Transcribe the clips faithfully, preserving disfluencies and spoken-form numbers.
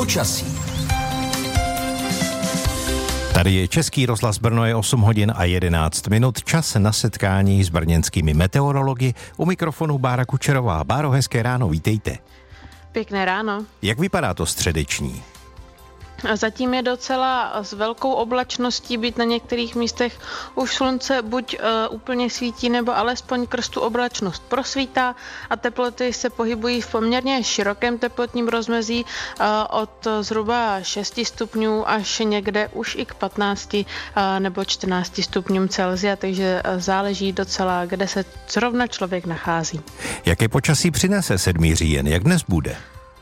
Počasí. Tady je Český rozhlas Brno, je osm hodin a jedenáct minut. Čas na setkání s brněnskými meteorology. U mikrofonu Bára Kučerová. Báro, hezké ráno, vítejte. Pěkné ráno. Jak vypadá to středeční? Zatím je docela s velkou oblačností, byť na některých místech už slunce buď uh, úplně svítí, nebo alespoň krz tu oblačnost prosvítá a teploty se pohybují v poměrně širokém teplotním rozmezí uh, od zhruba šesti stupňů až někde už i k patnácti uh, nebo čtrnácti stupňům Celsia, takže uh, záleží docela, kde se zrovna člověk nachází. Jaké počasí přinese sedmý říjen? Jak dnes bude?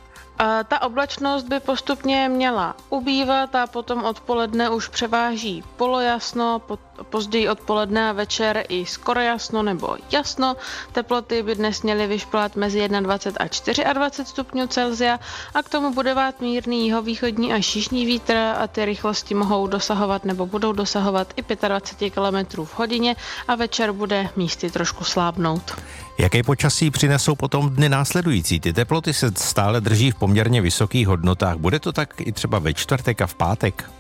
Ta oblačnost by postupně měla ubývat a potom odpoledne už převáží polojasno, později odpoledne a večer i skoro jasno nebo jasno. Teploty by dnes měly vyšplhat mezi dvacet jedna a dvacet čtyři stupňů Celsia a k tomu bude vát mírný jihovýchodní až jižní vítr a ty rychlosti mohou dosahovat nebo budou dosahovat i dvacet pět kilometrů v hodině a večer bude místy trošku slábnout. Jaké počasí přinesou potom dny následující? Ty teploty se stále drží v poměrně vysokých hodnotách. Bude to tak i třeba ve čtvrtek a v pátek?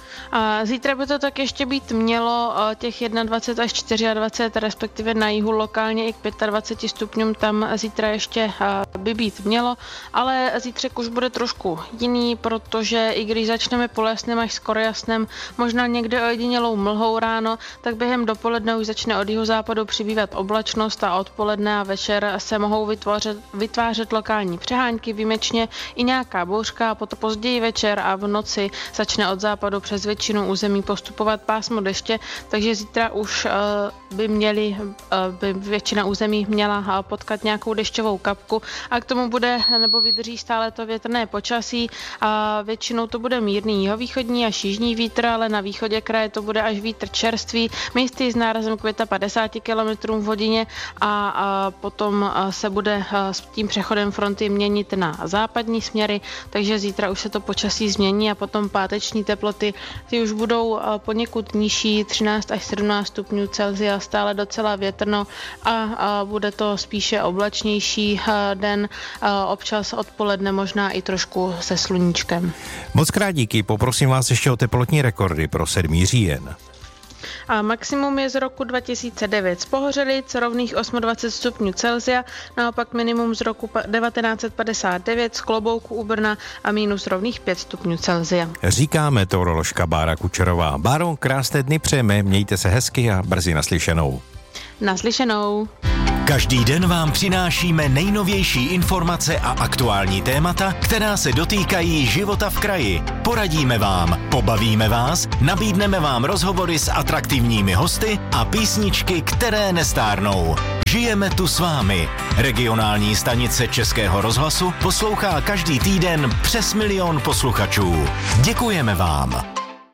A zítra by to tak ještě být mělo těch dvacet jedna až dvacet čtyři, respektive na jihu lokálně i k dvacet pěti stupňům tam zítra ještě by být mělo, ale zítřek už bude trošku jiný, protože i když začneme polojasným až skoro jasným, možná někde ojedinělou mlhou ráno, tak během dopoledne už začne od jihozápadu přibývat oblačnost a odpoledne a večer se mohou vytvořit, vytvářet lokální přehánky, výjimečně i nějaká bouřka a potom později večer a v noci začne od západu přes většinu území postupovat pásmo deště, takže zítra už uh, by měli, uh, by většina území měla potkat nějakou dešťovou kapku a k tomu bude nebo vydrží stále to větrné počasí a většinou to bude mírný jihovýchodní až jižní vítr, ale na východě kraje to bude až vítr čerstvý, místy s nárazem k padesáti kilometrů v hodině a, a potom se bude s tím přechodem fronty měnit na západní směry, takže zítra už se to počasí změní a potom páteční teploty ty už budou poněkud nižší, třináct až sedmnáct stupňů Celsia, stále docela větrno a, a bude to spíše oblačnější den, občas odpoledne možná i trošku se sluníčkem. Moc krát díky, poprosím vás ještě o teplotní rekordy pro sedmý říjen. A maximum je z roku dva tisíce devět z Pohořelic, rovných dvacet osm stupňů Celsia, naopak minimum z roku devatenáct set padesát devět z Klobouku u Brna a minus rovných pět stupňů Celsia. Říká meteoroložka Bára Kučerová. Báro, krásné dny přejeme, mějte se hezky a brzy naslyšenou. Naslyšenou. Každý den vám přinášíme nejnovější informace a aktuální témata, která se dotýkají života v kraji. Poradíme vám, pobavíme vás, nabídneme vám rozhovory s atraktivními hosty a písničky, které nestárnou. Žijeme tu s vámi. Regionální stanice Českého rozhlasu poslouchá každý týden přes milion posluchačů. Děkujeme vám.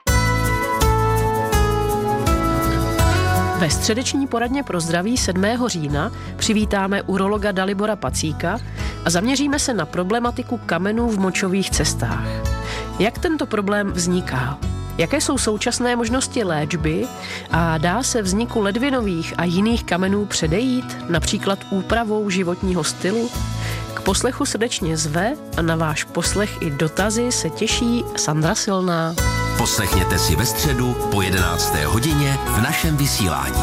Ve středeční poradně pro zdraví sedmého října přivítáme urologa Dalibora Pacíka a zaměříme se na problematiku kamenů v močových cestách. Jak tento problém vzniká? Jaké jsou současné možnosti léčby a dá se vzniku ledvinových a jiných kamenů předejít, například úpravou životního stylu? K poslechu srdečně zve a na váš poslech i dotazy se těší Sandra Silná. Poslechněte si ve středu po jedenácté hodině v našem vysílání.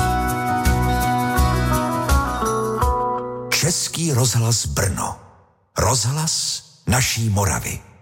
Český rozhlas Brno. Rozhlas naší Moravy.